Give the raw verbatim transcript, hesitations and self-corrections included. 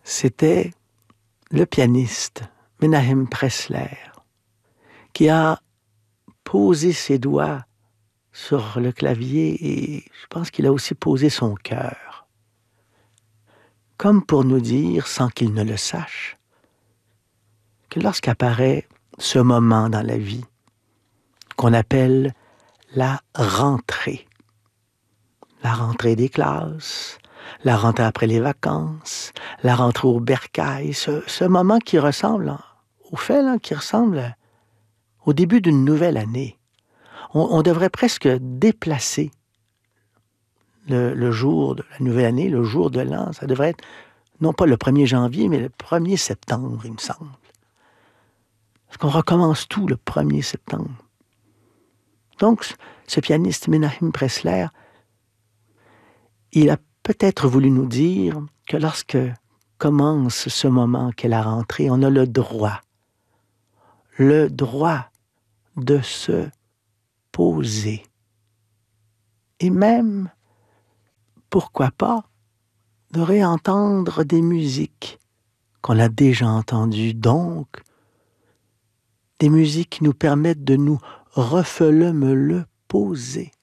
C'était le pianiste Menahem Pressler qui a posé ses doigts sur le clavier et je pense qu'il a aussi posé son cœur. Comme pour nous dire, sans qu'il ne le sache, que lorsqu'apparaît ce moment dans la vie qu'on appelle la rentrée, la rentrée des classes, la rentrée après les vacances, la rentrée au bercail, ce, ce moment qui ressemble, hein, au fait, là, qui ressemble au début d'une nouvelle année. On, on devrait presque déplacer le, le jour de la nouvelle année, le jour de l'an. Ça devrait être, non pas le premier janvier, mais le premier septembre, il me semble. Parce qu'on recommence tout le premier septembre. Donc, ce pianiste Menahem Pressler, il a peut-être voulu nous dire que lorsque commence ce moment qu'est la rentrée, on a le droit, le droit de se poser. Et même, pourquoi pas, de réentendre des musiques qu'on a déjà entendues. Donc, des musiques qui nous permettent de nous refelemer le poser.